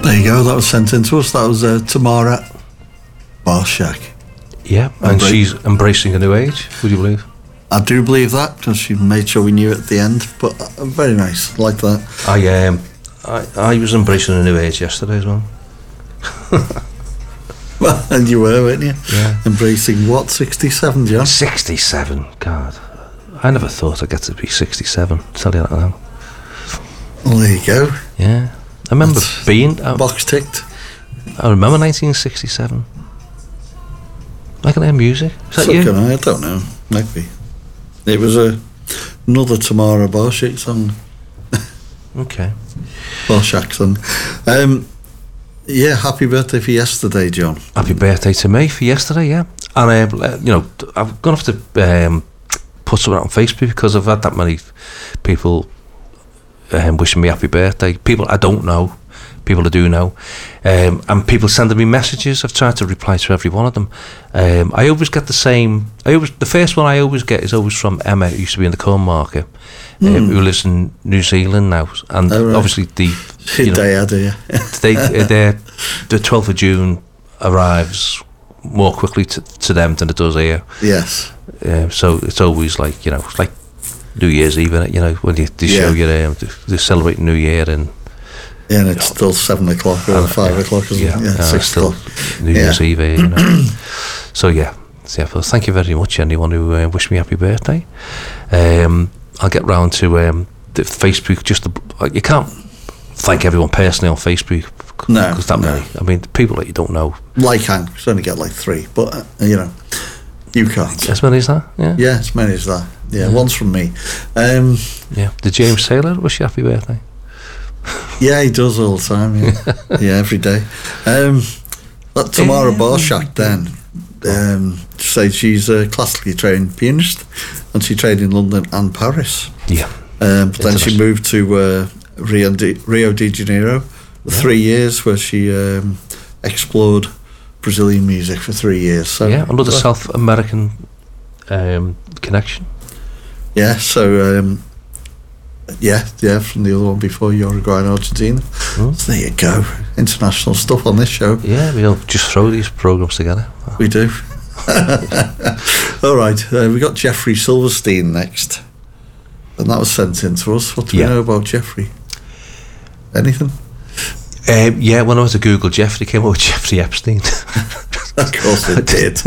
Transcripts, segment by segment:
There you go, that was sent in to us. That was Tamara Borshak. Yeah, and she's embracing a new age, would you believe? I do believe that, because she made sure we knew it at the end, but very nice, like that. I was embracing a new age yesterday as well. Well, and you were, weren't you? Yeah. Embracing what, 67, John? 67, God. I never thought I'd get to be 67, tell you that now. Well, there you go. Yeah. I remember being... box ticked. I remember 1967. I can hear music. Is that you? I don't know. Might be. It was another Tamara Borshak song. Okay. Borshak song. Yeah, happy birthday for yesterday, John. Happy birthday to me for yesterday, yeah. And, you know, I'm going to have to put something out on Facebook because I've had that many people wishing me happy birthday. People I don't know, people I do know, and people sending me messages. I've tried to reply to every one of them. I always get the same. The first one I always get is always from Emma, who used to be in the corn market, who lives in New Zealand now, and obviously the the 12th of June arrives more quickly to them than it does here. Yes. So it's always like, you know, it's like New Year's Eve, innit? You know, when they show you they celebrate New Year and it's still 7 o'clock or 5 o'clock, isn't it? Yeah, 6 still o'clock. New Year's Eve here, you know. So well, thank you very much, anyone who wished me happy birthday. I'll get round to the Facebook. You can't thank everyone personally on Facebook. No, because that many. I mean, people that you don't know. Like Hank, you only get like 3, but you know, you can't. As many as that? Yeah, as many as that. Yeah, one's from me. Did James Taylor wish you happy birthday? Yeah, he does all the time. Yeah, every day. Tamara Borshak then said she's a classically trained pianist, and she trained in London and Paris. Yeah. But then she moved to Rio de Janeiro. 3 years where she explored Brazilian music for 3 years. So another South American connection. Yeah, so from the other one before, Uruguay and Argentina. So there you go, international stuff on this show. Yeah, we'll just throw these programmes together. We do. All right, we got Jeffrey Silverstein next, and that was sent in to us. What do we know about Jeffrey? Anything? When I went to Google Jeffrey, came up with Jeffrey Epstein. Of course it did.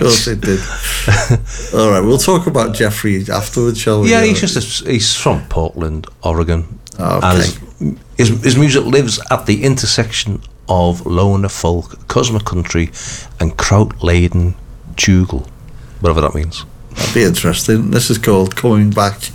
All right, we'll talk about Jeffrey afterwards, shall we? Yeah, he's from Portland, Oregon. Okay. And his music lives at the intersection of loner folk, cosmic country, and kraut-laden jugal, whatever that means. That'd be interesting. This is called Coming Back